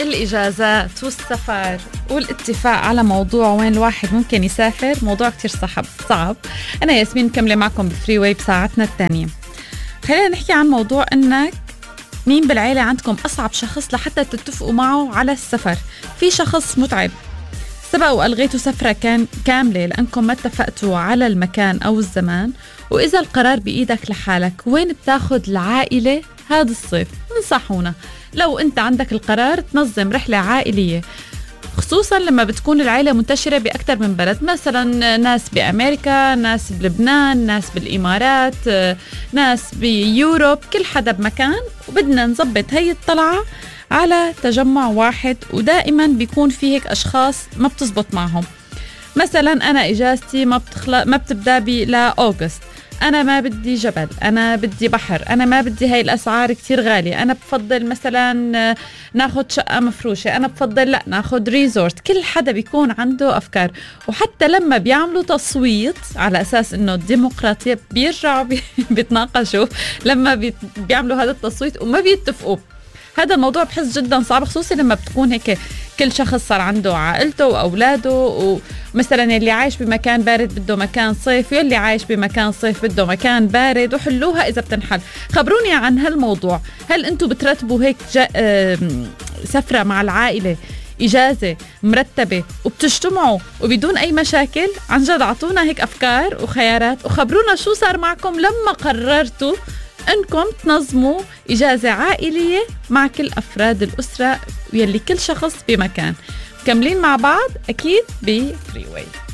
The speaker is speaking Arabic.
الإجازات والسفر والاتفاق على موضوع وين الواحد ممكن يسافر موضوع كتير صعب. أنا ياسمين مكملة معكم بفري واي بساعتنا الثانية. خلينا نحكي عن موضوع أنك مين بالعيلة عندكم أصعب شخص لحتى تتفقوا معه على السفر. في شخص متعب سبق وألغيتوا سفرة كاملة لأنكم ما اتفقتوا على المكان أو الزمان، وإذا القرار بإيدك لحالك وين بتاخد العائلة هذا الصيف؟ انصحونا. لو أنت عندك القرار تنظم رحلة عائلية، خصوصا لما بتكون العائلة منتشرة بأكثر من بلد، مثلا ناس بأمريكا، ناس بلبنان، ناس بالإمارات، ناس بيوروب، كل حدا بمكان، وبدنا نظبط هاي الطلعة على تجمع واحد. ودائما بيكون في هيك أشخاص ما بتزبط معهم. مثلا أنا إجازتي ما بتبدأ لأوغست، أنا ما بدي جبل، أنا بدي بحر، أنا ما بدي هاي الأسعار كتير غالية، أنا بفضل مثلا ناخد شقة مفروشة، أنا بفضل لا ناخد ريزورت. كل حدا بيكون عنده أفكار، وحتى لما بيعملوا تصويت على أساس إنه الديمقراطية بيرجعوا بيتناقشوا لما بيعملوا هذا التصويت وما بيتفقوا. هذا الموضوع بحس جدا صعب، خصوصي لما بتكون هيك كل شخص صار عنده عائلته وأولاده، ومثلا اللي عايش بمكان بارد بده مكان صيف، واللي عايش بمكان صيف بده مكان بارد، وحلوها إذا بتنحل. خبروني عن هالموضوع. هل أنتوا بترتبوا هيك سفرة مع العائلة، إجازة مرتبة، وبتجتمعوا وبدون أي مشاكل؟ عن جد عطونا هيك أفكار وخيارات، وخبرونا شو صار معكم لما قررتوا أنكم تنظموا إجازة عائلية مع كل أفراد الأسرة، يلي كل شخص بمكان. مكملين مع بعض أكيد بفري واي.